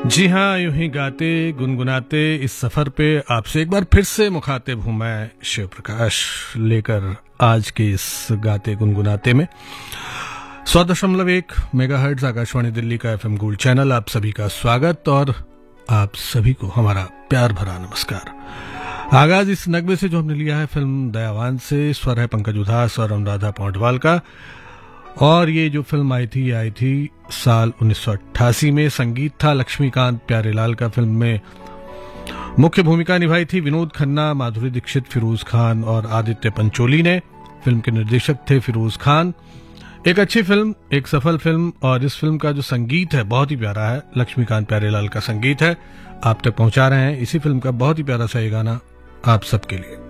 जी हाँ, यूं ही गाते गुनगुनाते इस सफर पे आपसे एक बार फिर से मुखातिब हूं मैं शिव प्रकाश, लेकर आज के इस गाते गुनगुनाते में 100.1 मेगाहर्ट्ज आकाशवाणी दिल्ली का एफएम गोल्ड चैनल। आप सभी का स्वागत और आप सभी को हमारा प्यार भरा नमस्कार। आगाज इस नगमे से जो हमने लिया है फिल्म दयावान से, स्वर है पंकज उधास और अनुराधा पौंडवाल का। और ये जो फिल्म आई थी साल 1988 में। संगीत था लक्ष्मीकांत प्यारेलाल का। फिल्म में मुख्य भूमिका निभाई थी विनोद खन्ना, माधुरी दीक्षित, फिरोज खान और आदित्य पंचोली ने। फिल्म के निर्देशक थे फिरोज खान। एक अच्छी फिल्म, एक सफल फिल्म, और इस फिल्म का जो संगीत है बहुत ही प्यारा है। लक्ष्मीकांत प्यारेलाल का संगीत है, आप तक पहुंचा रहे हैं इसी फिल्म का बहुत ही प्यारा सा ये गाना आप सबके लिए।